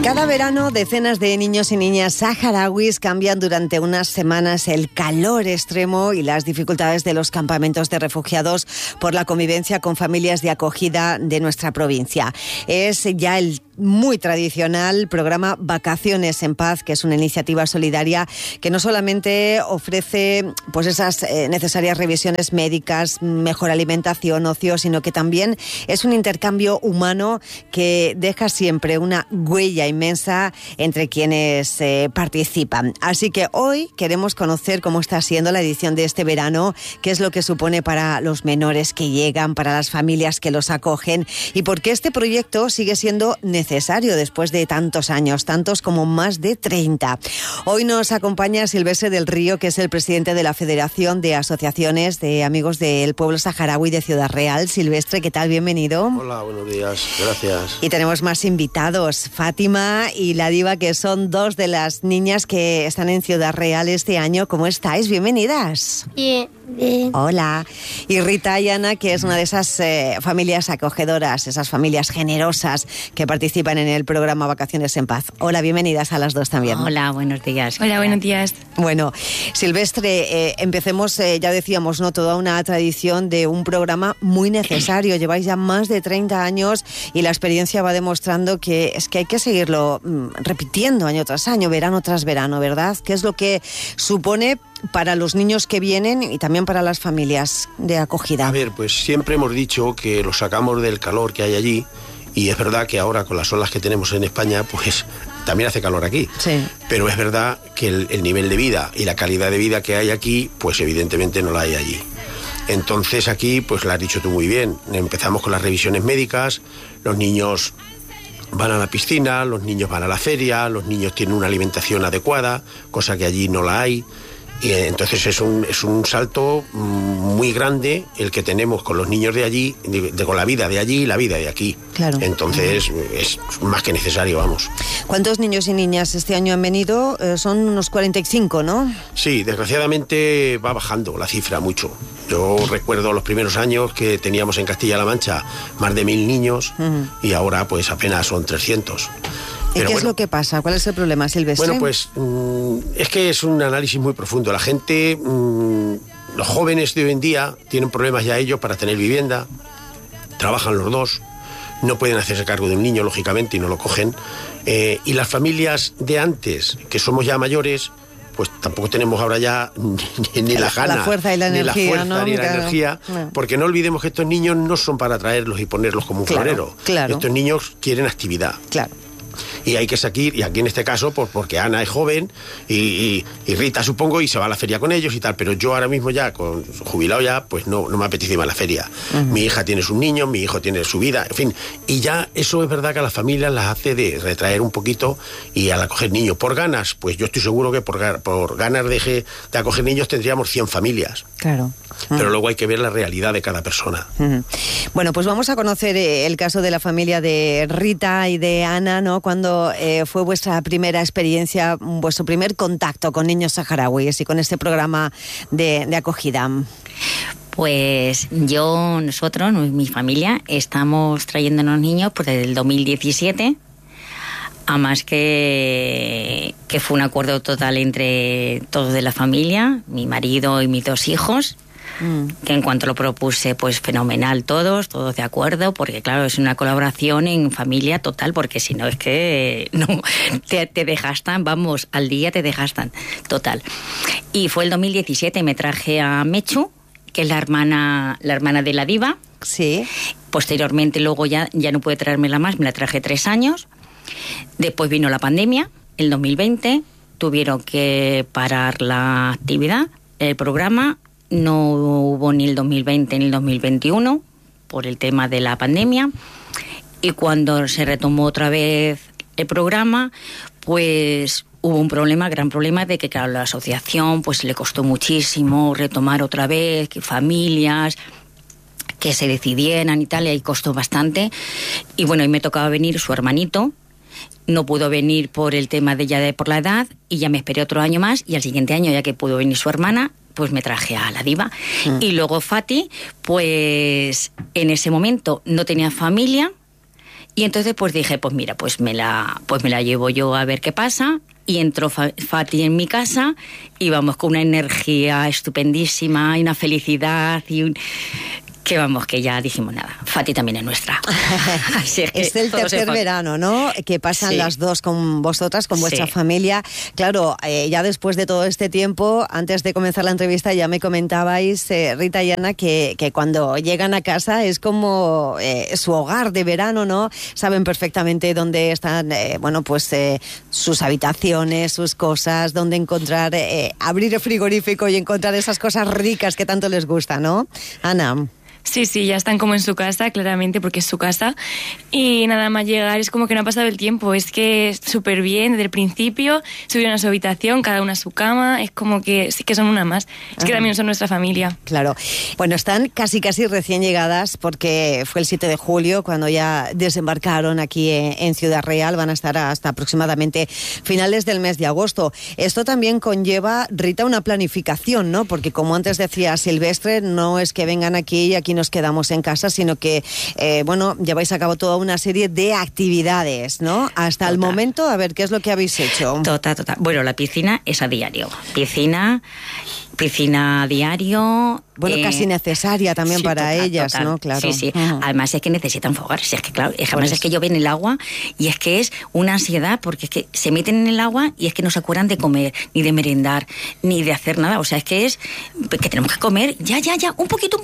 Cada verano, decenas de niños y niñas saharauis cambian durante unas semanas el calor extremo y las dificultades de los campamentos de refugiados por la convivencia con familias de acogida de nuestra provincia. Es ya el muy tradicional programa Vacaciones en Paz, que es una iniciativa solidaria que no solamente ofrece pues esas necesarias revisiones médicas, mejor alimentación, ocio, sino que también es un intercambio humano que deja siempre una huella inmensa entre quienes participan. Así que hoy queremos conocer cómo está siendo la edición de este verano, qué es lo que supone para los menores que llegan, para las familias que los acogen y por qué este proyecto sigue siendo necesario después de tantos años, tantos como más de 30. Hoy nos acompaña Silvestre del Río, que es el presidente de la Federación de Asociaciones de Amigos del Pueblo Saharaui de Ciudad Real. Silvestre, ¿qué tal? Bienvenido. Hola, buenos días. Gracias. Y tenemos más invitados, Fátima y la Diva, que son dos de las niñas que están en Ciudad Real este año. ¿Cómo estáis? Bienvenidas. Bien. Hola. Y Rita y Ana, que es una de esas familias acogedoras, esas familias generosas que participan en el programa Vacaciones en Paz. Hola, bienvenidas a las dos también. Hola, buenos días. Hola, buenos días. Bueno, Silvestre, empecemos, ya decíamos, ¿no? Toda una tradición de un programa muy necesario. Lleváis ya más de 30 años y la experiencia va demostrando que es que hay que seguirlo repitiendo año tras año, verano tras verano, ¿verdad? ¿Qué es lo que supone para los niños que vienen y también para las familias de acogida? A ver, pues siempre hemos dicho que los sacamos del calor que hay allí y es verdad que ahora con las olas que tenemos en España, pues también hace calor aquí. Sí. Pero es verdad que el nivel de vida y la calidad de vida que hay aquí, pues evidentemente no la hay allí. Entonces aquí, pues lo has dicho tú muy bien, empezamos con las revisiones médicas, los niños van a la piscina, los niños van a la feria, los niños tienen una alimentación adecuada, cosa que allí no la hay. Y entonces es un salto muy grande el que tenemos con los niños de allí, con la vida de allí y la vida de aquí. Claro. Entonces es más que necesario, vamos. ¿Cuántos niños y niñas este año han venido? Son unos 45, ¿no? Sí, desgraciadamente va bajando la cifra mucho. Yo recuerdo los primeros años que teníamos en Castilla-La Mancha más de 1000 niños y ahora pues apenas son 300. ¿Y qué es lo que pasa? ¿Cuál es el problema, Silvestre? Bueno, pues es que es un análisis muy profundo. La gente, los jóvenes de hoy en día tienen problemas ya ellos para tener vivienda, trabajan los dos, no pueden hacerse cargo de un niño, lógicamente, y no lo cogen. Y las familias de antes, que somos ya mayores, pues tampoco tenemos ahora ya ni la gana, la fuerza y la ni energía, la fuerza, ¿no? ni la Claro. energía, porque no olvidemos que estos niños no son para traerlos y ponerlos como un florero. Claro. Estos niños quieren actividad. Claro. Y hay que seguir, y aquí en este caso, pues porque Ana es joven y Rita supongo, y se va a la feria con ellos y tal, pero yo ahora mismo ya, con jubilado ya, pues no me apetece ir a la feria. Mi hija tiene sus niños, mi hijo tiene su vida, en fin, y ya eso es verdad que a las familias las hace de retraer un poquito y al acoger niños. Por ganas, pues yo estoy seguro que por ganas de acoger niños tendríamos 100 familias. Claro. Pero luego hay que ver la realidad de cada persona. Bueno, pues vamos a conocer el caso de la familia de Rita y de Ana, ¿no? Cuando fue vuestra primera experiencia, vuestro primer contacto con niños saharauis y con este programa de acogida. Pues nosotros, mi familia, estamos trayéndonos niños pues desde el 2017. Además que fue un acuerdo total entre todos de la familia, mi marido y mis 2 hijos. Que en cuanto lo propuse, pues fenomenal, todos de acuerdo, porque claro, es una colaboración en familia total, porque si no es que no te desgastan, vamos, al día te desgastan, total. Y fue el 2017, me traje a Mechu, que es la hermana de la Diva. Sí. Posteriormente, luego ya no pude traérmela más, me la traje 3 años. Después vino la pandemia, el 2020, tuvieron que parar la actividad, el programa. No hubo ni el 2020 ni el 2021 por el tema de la pandemia, y cuando se retomó otra vez el programa, pues hubo un gran problema de que claro, la asociación pues le costó muchísimo retomar otra vez, que familias que se decidieran y tal, y ahí costó bastante. Y bueno, y me tocaba venir su hermanito, no pudo venir por el tema por la edad, y ya me esperé otro año más, y al siguiente año, ya que pudo venir su hermana, pues me traje a la Diva. Y luego Fati, pues en ese momento no tenía familia Y entonces pues dije, pues mira, pues me la llevo yo a ver qué pasa. Y entró Fati en mi casa y vamos con una energía estupendísima y una felicidad que vamos, que ya dijimos nada, Fati también es nuestra. Así es el tercer verano, ¿no? Que pasan las dos con vosotras, con vuestra familia. Claro, ya después de todo este tiempo, antes de comenzar la entrevista, ya me comentabais, Rita y Ana, que cuando llegan a casa es como su hogar de verano, ¿no? Saben perfectamente dónde están, sus habitaciones, sus cosas, dónde encontrar, abrir el frigorífico y encontrar esas cosas ricas que tanto les gusta, ¿no? Ana. Sí, ya están como en su casa, claramente, porque es su casa. Y nada más llegar es como que no ha pasado el tiempo. Es que súper bien, desde el principio, subieron a su habitación, cada una a su cama. Es como que sí que son una más. Es que también son nuestra familia. Claro. Bueno, están casi recién llegadas porque fue el 7 de julio cuando ya desembarcaron aquí en Ciudad Real. Van a estar hasta aproximadamente finales del mes de agosto. Esto también conlleva, Rita, una planificación, ¿no? Porque como antes decía Silvestre, no es que vengan aquí y aquí nos quedamos en casa, sino que, lleváis a cabo toda una serie de actividades, ¿no? Hasta el momento, a ver, ¿qué es lo que habéis hecho? Total. Bueno, la piscina es a diario. Piscina diario. Bueno, casi necesaria también para ellas, total. ¿No? Claro. Sí. Además es que necesitan fogarse. Es que, claro, además es que yo ven el agua y es que es una ansiedad porque es que se meten en el agua y es que no se acuerdan de comer, ni de merendar, ni de hacer nada. O sea, es que tenemos que comer ya, un poquito.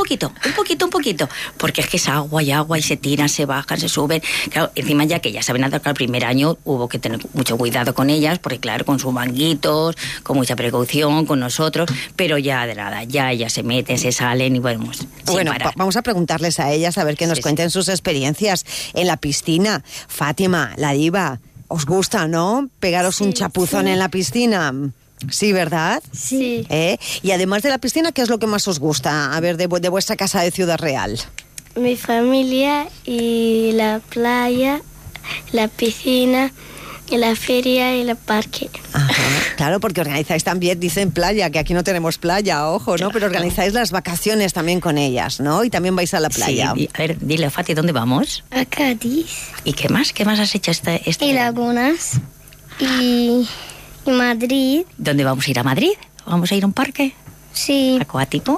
Porque es que es agua y se tiran, se bajan, se suben. Claro, encima ya que ya saben nadar, el primer año hubo que tener mucho cuidado con ellas, porque claro, con sus manguitos, con mucha precaución, con nosotros, pero ya de nada, ya ellas se meten, se salen y bueno, vamos a preguntarles a ellas a ver que nos cuenten sus experiencias en la piscina. Fátima, la diva, ¿os gusta, no? Pegaros un chapuzón en la piscina. Sí, ¿verdad? Sí. Y además de la piscina, ¿qué es lo que más os gusta? A ver, de vuestra casa de Ciudad Real. Mi familia y la playa, la piscina, y la feria y el parque. Ajá, claro, porque organizáis también, dicen playa, que aquí no tenemos playa, ojo, ¿no? Pero organizáis las vacaciones también con ellas, ¿no? Y también vais a la playa. Sí, a ver, dile, Fati, ¿dónde vamos? A Cádiz. ¿Y qué más? ¿Qué más has hecho este Y Lagunas. Y Madrid. ¿Dónde vamos a ir a Madrid? ¿Vamos a ir a un parque? Sí. ¿Acuático?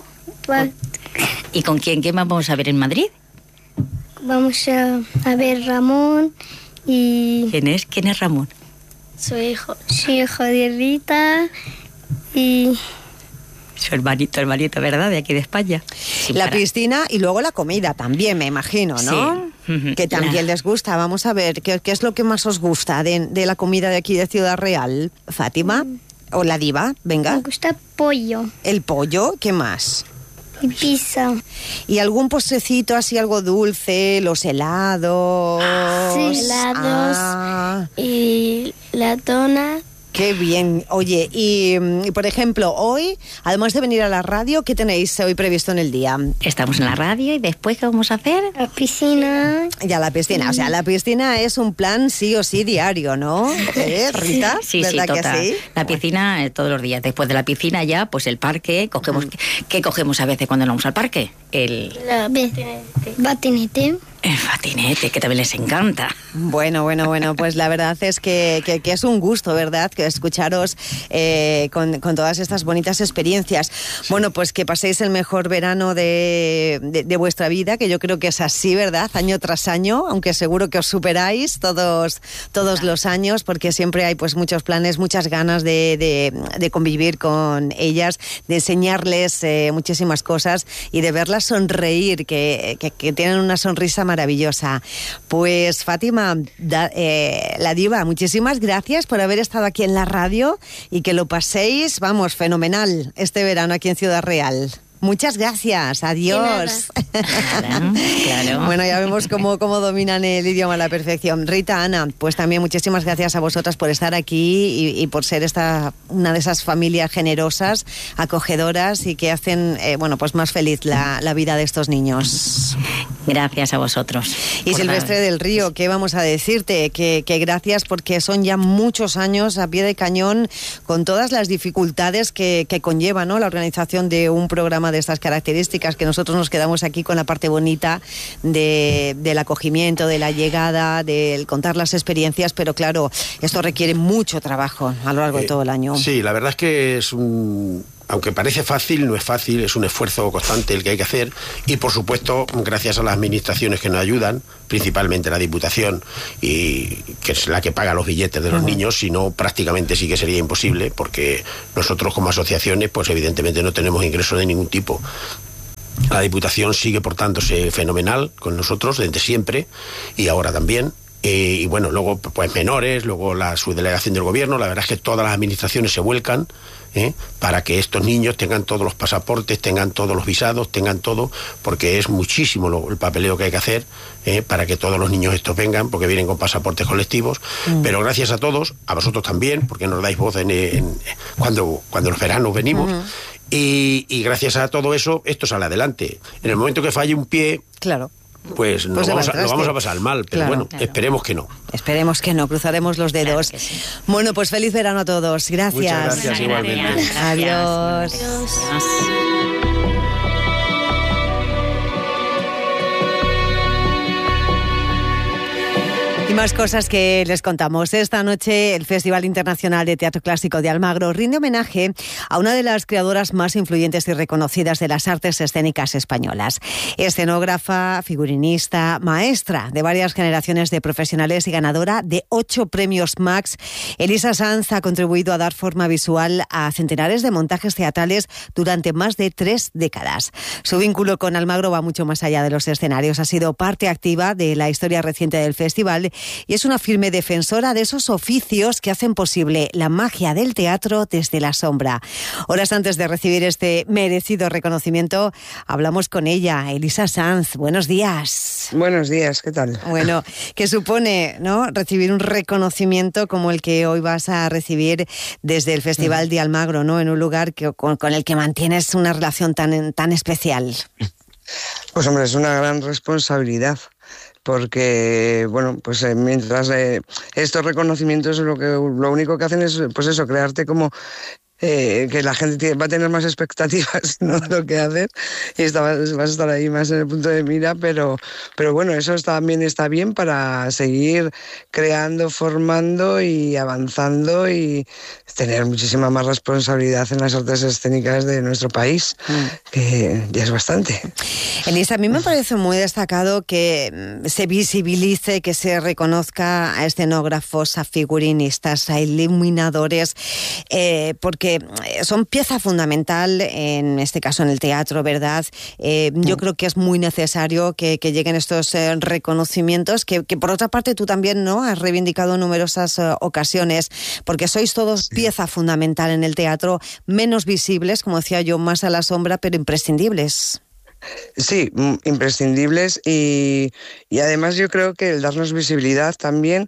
¿Y con quién? ¿Qué más vamos a ver en Madrid? Vamos a ver Ramón y... ¿Quién es Ramón? Su hijo de Rita y... Su hermanito, ¿verdad? De aquí de España. La piscina y luego la comida también, me imagino, ¿no? Sí. Que también les gusta. Vamos a ver, ¿qué es lo que más os gusta de la comida de aquí de Ciudad Real? Fátima, o la diva, venga. Me gusta el pollo. ¿El pollo? ¿Qué más? Y pizza. ¿Y algún postrecito así, algo dulce? ¿Los helados? Sí, helados. Y la dona. Qué bien. Oye, y por ejemplo, hoy, además de venir a la radio, ¿qué tenéis hoy previsto en el día? Estamos en la radio y después, ¿qué vamos a hacer? La piscina. Ya, la piscina. O sea, la piscina es un plan sí o sí diario, ¿no? Rita, sí, ¿verdad total. que sí? La piscina todos los días. Después de la piscina ya, pues el parque. ¿Qué cogemos a veces cuando vamos al parque? La patinete. El patinete, que también les encanta. Bueno, pues la verdad es que es un gusto, ¿verdad? Que escucharos con todas estas bonitas experiencias. Bueno, pues que paséis el mejor verano de vuestra vida, que yo creo que es así, ¿verdad? Año tras año, aunque seguro que os superáis todos los años, porque siempre hay pues muchos planes, muchas ganas de convivir con ellas, de enseñarles muchísimas cosas y de verlas sonreír, que tienen una sonrisa maravillosa. Pues Fátima, la diva, muchísimas gracias por haber estado aquí en la radio y que lo paséis, vamos, fenomenal este verano aquí en Ciudad Real. Muchas gracias, adiós. Claro. Bueno, ya vemos cómo dominan el idioma a la perfección. Rita, Ana, pues también muchísimas gracias a vosotras por estar aquí y por ser una de esas familias generosas, acogedoras y que hacen pues más feliz la vida de estos niños. Gracias a vosotros. Y Silvestre del Río, ¿qué vamos a decirte? Que gracias, porque son ya muchos años a pie de cañón con todas las dificultades que conlleva, ¿no?, la organización de un programa de estas características, que nosotros nos quedamos aquí con la parte bonita del acogimiento, de la llegada, del contar las experiencias, pero claro, esto requiere mucho trabajo a lo largo de todo el año. Sí, la verdad es que aunque parece fácil, no es fácil, es un esfuerzo constante el que hay que hacer, y por supuesto, gracias a las administraciones que nos ayudan, principalmente la Diputación, y que es la que paga los billetes de los niños, si no, prácticamente sí que sería imposible, porque nosotros como asociaciones, pues evidentemente no tenemos ingresos de ningún tipo. La Diputación sigue portándose fenomenal con nosotros desde siempre, y ahora también. Y bueno, luego pues menores, luego la subdelegación del gobierno, la verdad es que todas las administraciones se vuelcan para que estos niños tengan todos los pasaportes, tengan todos los visados, tengan todo, porque es muchísimo el papeleo que hay que hacer para que todos los niños estos vengan, porque vienen con pasaportes colectivos. Pero gracias a todos, a vosotros también, porque nos dais voz cuando los veranos venimos. Y gracias a todo eso, esto sale adelante. En el momento que falle un pie... Claro. Pues lo vamos a pasar mal, pero claro, esperemos que no. Esperemos que no, cruzaremos los dedos. Claro sí. Bueno, pues feliz verano a todos. Gracias. Muchas gracias, igualmente. Gracias. Adiós. Adiós. Y más cosas que les contamos. Esta noche el Festival Internacional de Teatro Clásico de Almagro rinde homenaje a una de las creadoras más influyentes y reconocidas de las artes escénicas españolas. Escenógrafa, figurinista, maestra de varias generaciones de profesionales y ganadora de 8 premios Max, Elisa Sanz ha contribuido a dar forma visual a centenares de montajes teatrales durante más de 3 décadas. Su vínculo con Almagro va mucho más allá de los escenarios. Ha sido parte activa de la historia reciente del festival y es una firme defensora de esos oficios que hacen posible la magia del teatro desde la sombra. Horas antes de recibir este merecido reconocimiento, hablamos con ella, Elisa Sanz. Buenos días. Buenos días, ¿qué tal? Bueno, ¿qué supone, no, recibir un reconocimiento como el que hoy vas a recibir desde el Festival de Almagro, ¿no? En un lugar con el que mantienes una relación tan especial. Pues hombre, es una gran responsabilidad. Porque, bueno, pues mientras estos reconocimientos lo único que hacen es, pues eso, crearte como que la gente va a tener más expectativas, ¿no?, de lo que hacer, y vas a estar ahí más en el punto de mira, pero bueno, eso también está bien para seguir creando, formando y avanzando y tener muchísima más responsabilidad en las artes escénicas de nuestro país, que ya es bastante. Elisa, a mí me parece muy destacado que se visibilice, que se reconozca a escenógrafos, a figurinistas, a iluminadores, porque son pieza fundamental, en este caso en el teatro, ¿verdad? Yo creo que es muy necesario que lleguen estos reconocimientos, que por otra parte tú también, ¿no?, has reivindicado en numerosas ocasiones, porque sois todos pieza fundamental en el teatro, menos visibles, como decía yo, más a la sombra, pero imprescindibles. Sí, imprescindibles, y además yo creo que el darnos visibilidad también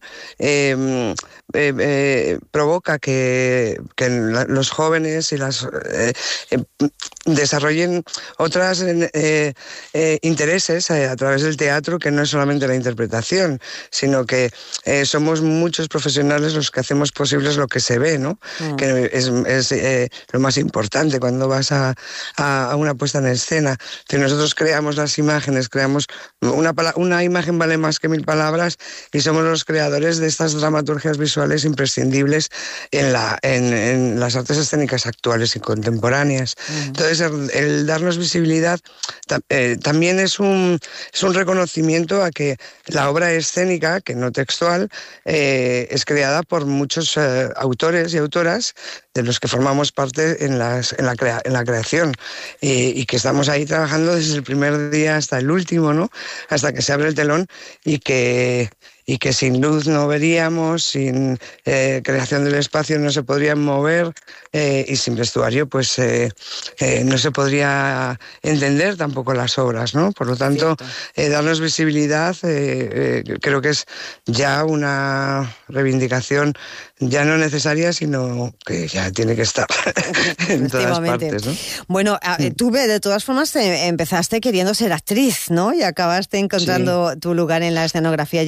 provoca que los jóvenes y las desarrollen otros intereses a través del teatro, que no es solamente la interpretación, sino que somos muchos profesionales los que hacemos posibles lo que se ve, ¿no? Que es lo más importante cuando vas a una puesta en escena. Que nosotros creamos las imágenes, creamos una imagen vale más que 1000 palabras, y somos los creadores de estas dramaturgias visuales imprescindibles en las artes escénicas actuales y contemporáneas. Entonces, el darnos visibilidad también es un reconocimiento a que la obra escénica, que no textual, es creada por muchos autores y autoras de los que formamos parte en la creación, y que estamos ahí trabajando desde el primer día hasta el último, ¿no?, hasta que se abre el telón, y que sin luz no veríamos, sin creación del espacio no se podrían mover, y sin vestuario pues no se podría entender tampoco las obras, ¿no? Por lo tanto, darnos visibilidad creo que es ya una reivindicación ya no necesaria, sino que ya tiene que estar en todas partes, ¿no? Bueno, tú de todas formas empezaste queriendo ser actriz, ¿no? Y acabaste encontrando tu lugar en la escenografía y el vestuario.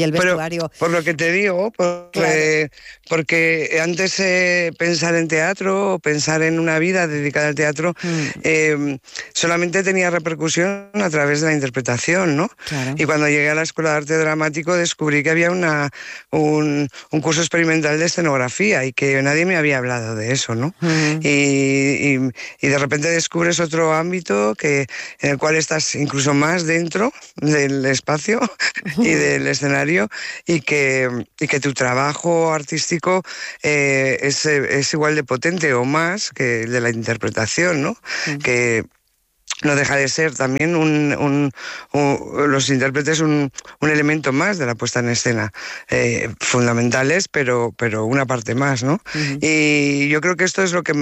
Mario. Por lo que te digo, porque antes pensar en teatro o pensar en una vida dedicada al teatro solamente tenía repercusión a través de la interpretación, ¿no? Claro. Y cuando llegué a la Escuela de Arte Dramático descubrí que había un curso experimental de escenografía y que nadie me había hablado de eso, ¿no? Y de repente descubres otro ámbito en el cual estás incluso más dentro del espacio y del escenario y que tu trabajo artístico es igual de potente o más que el de la interpretación, ¿no? Que no deja de ser también los intérpretes un elemento más de la puesta en escena, fundamentales, pero una parte más, ¿no? Y yo creo que esto es lo que